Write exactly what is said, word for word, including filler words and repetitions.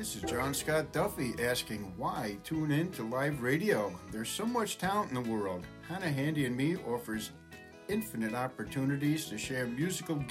This is John Scott Duffy asking why tune in to live radio. There's so much talent in the world. Hannah Handy and Me offers infinite opportunities to share musical